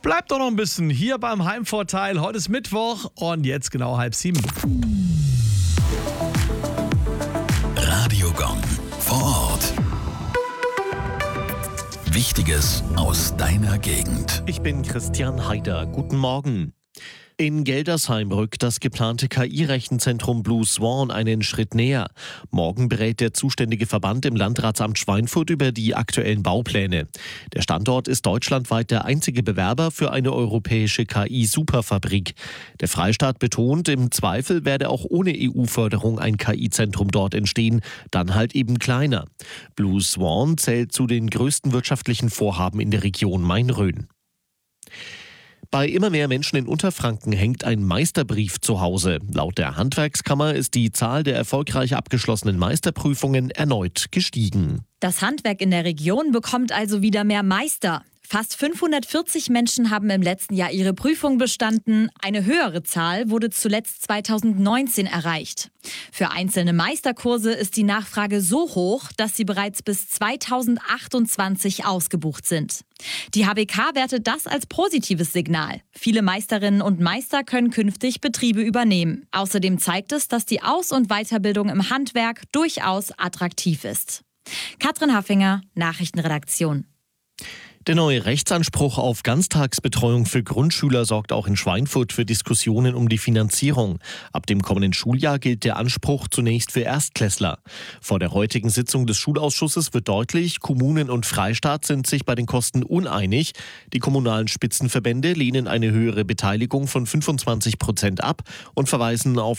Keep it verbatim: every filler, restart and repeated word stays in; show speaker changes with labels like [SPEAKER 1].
[SPEAKER 1] Bleibt doch noch ein bisschen hier beim Heimvorteil. Heute ist Mittwoch und jetzt genau halb sieben.
[SPEAKER 2] Radiogon vor Ort. Wichtiges aus deiner Gegend.
[SPEAKER 3] Ich bin Christian Haider. Guten Morgen. In Geldersheim rückt das geplante K I-Rechenzentrum Blue Swan einen Schritt näher. Morgen berät der zuständige Verband im Landratsamt Schweinfurt über die aktuellen Baupläne. Der Standort ist deutschlandweit der einzige Bewerber für eine europäische K I-Superfabrik. Der Freistaat betont, im Zweifel werde auch ohne E U-Förderung ein K I-Zentrum dort entstehen, dann halt eben kleiner. Blue Swan zählt zu den größten wirtschaftlichen Vorhaben in der Region Main-Rhön. Bei immer mehr Menschen in Unterfranken hängt ein Meisterbrief zu Hause. Laut der Handwerkskammer ist die Zahl der erfolgreich abgeschlossenen Meisterprüfungen erneut gestiegen.
[SPEAKER 4] Das Handwerk in der Region bekommt also wieder mehr Meister. Fast fünfhundertvierzig Menschen haben im letzten Jahr ihre Prüfung bestanden. Eine höhere Zahl wurde zuletzt zweitausendneunzehn erreicht. Für einzelne Meisterkurse ist die Nachfrage so hoch, dass sie bereits bis zweitausendachtundzwanzig ausgebucht sind. Die H B K wertet das als positives Signal. Viele Meisterinnen und Meister können künftig Betriebe übernehmen. Außerdem zeigt es, dass die Aus- und Weiterbildung im Handwerk durchaus attraktiv ist. Katrin Haffinger, Nachrichtenredaktion.
[SPEAKER 3] Der neue Rechtsanspruch auf Ganztagsbetreuung für Grundschüler sorgt auch in Schweinfurt für Diskussionen um die Finanzierung. Ab dem kommenden Schuljahr gilt der Anspruch zunächst für Erstklässler. Vor der heutigen Sitzung des Schulausschusses wird deutlich, Kommunen und Freistaat sind sich bei den Kosten uneinig. Die kommunalen Spitzenverbände lehnen eine höhere Beteiligung von fünfundzwanzig Prozent ab und verweisen auf